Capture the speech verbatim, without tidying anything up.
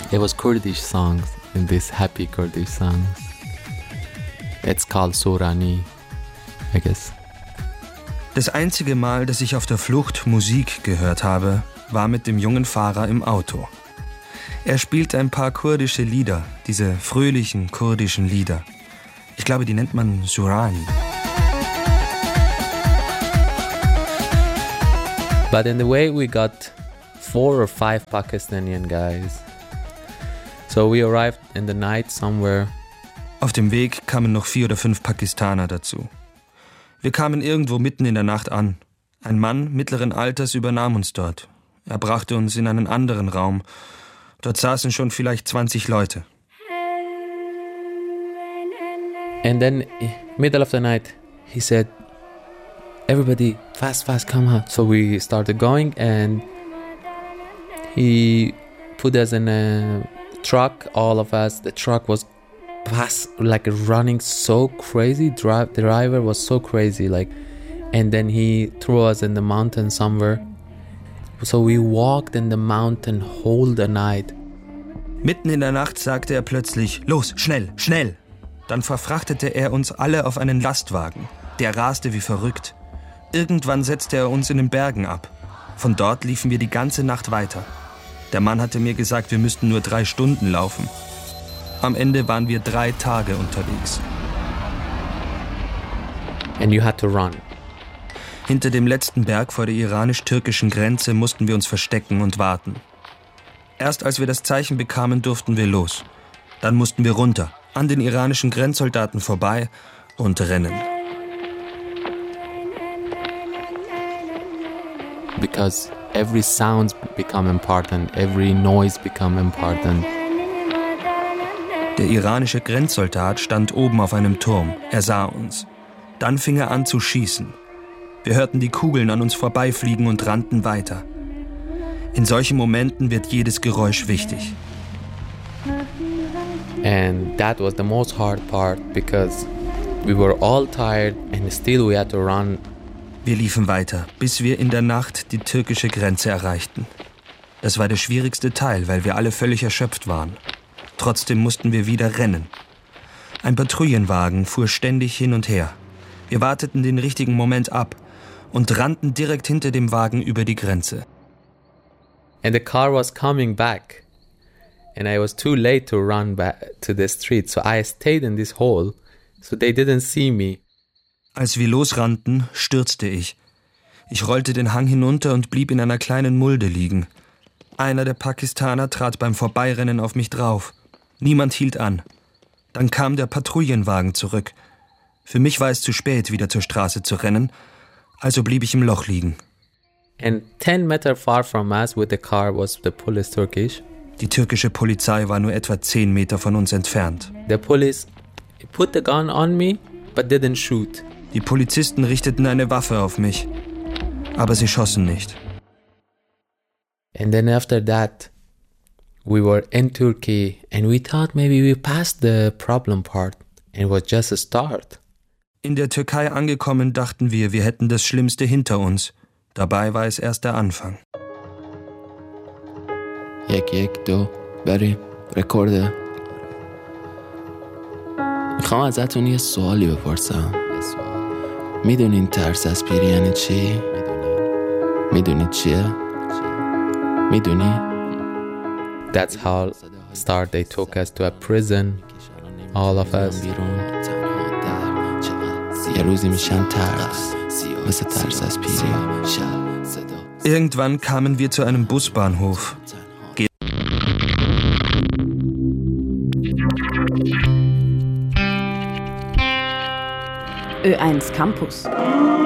It was Kurdish songs, and these happy Kurdish songs. It's called Surani, I guess. Das einzige Mal, dass ich auf der Flucht Musik gehört habe, war mit dem jungen Fahrer im Auto. Er spielt ein paar kurdische Lieder, diese fröhlichen kurdischen Lieder. Ich glaube, die nennt man Surani. But in the way we got four or five Pakistani guys. So we arrived in the night somewhere. Auf dem Weg kamen noch vier oder fünf Pakistaner dazu. Wir kamen irgendwo mitten in der Nacht an. Ein Mann mittleren Alters übernahm uns dort. Er brachte uns in einen anderen Raum. Dort saßen schon vielleicht zwanzig Leute. And then, middle of the night, he said, everybody, fast, fast, come on. So we started going, and he put us in a truck, all of us. The truck was fast, like running so crazy. Dri- the driver was so crazy, like, and then he threw us in the mountain somewhere. So we walked in the mountain whole the night. Mitten in der Nacht sagte er plötzlich, los, schnell, schnell. Dann verfrachtete er uns alle auf einen Lastwagen. Der raste wie verrückt. Irgendwann setzte er uns in den Bergen ab. Von dort liefen wir die ganze Nacht weiter. Der Mann hatte mir gesagt, wir müssten nur drei Stunden laufen. Am Ende waren wir drei Tage unterwegs. And you had to run. Hinter dem letzten Berg vor der iranisch-türkischen Grenze mussten wir uns verstecken und warten. Erst als wir das Zeichen bekamen, durften wir los. Dann mussten wir runter, an den iranischen Grenzsoldaten vorbei und rennen. Because every sound become important, every noise become important. Der iranische Grenzsoldat stand oben auf einem Turm. Er sah uns. Dann fing er an zu schießen. Wir hörten die Kugeln an uns vorbeifliegen und rannten weiter. In solchen Momenten wird jedes Geräusch wichtig. And that was the most hard part because we were all tired and still we had to run. Wir liefen weiter, bis wir in der Nacht die türkische Grenze erreichten. Das war der schwierigste Teil, weil wir alle völlig erschöpft waren. Trotzdem mussten wir wieder rennen. Ein Patrouillenwagen fuhr ständig hin und her. Wir warteten den richtigen Moment ab und rannten direkt hinter dem Wagen über die Grenze. And the car was coming back. And I was too late to run back to the street, so I stayed in this hole, so they didn't see me. Als wir losrannten, stürzte ich. Ich rollte den Hang hinunter und blieb in einer kleinen Mulde liegen. Einer der Pakistaner trat beim Vorbeirennen auf mich drauf. Niemand hielt an. Dann kam der Patrouillenwagen zurück. Für mich war es zu spät, wieder zur Straße zu rennen, also blieb ich im Loch liegen. And ten meters far from us with the car was the police Turkish. Die türkische Polizei war nur etwa zehn Meter von uns entfernt. The police put the gun on me, but didn't shoot. Die Polizisten richteten eine Waffe auf mich, aber sie schossen nicht. And then after that, we were in Turkey and we thought maybe we passed the problem part and it was just a start. In der Türkei angekommen dachten wir, wir hätten das Schlimmste hinter uns. Dabei war es erst der Anfang. یک یک دو بریم رکورده. میخوام ازتون یه سوالی بپرسم. میدونین ترس از پیری یعنی چی؟ میدونید چیه؟ میدونی؟ That's how start they took us to a prison, all of us. یه روزی میشن ترس مثل ترس از پیری. Irgendwann kamen wir zu einem Busbahnhof. Ö eins Campus.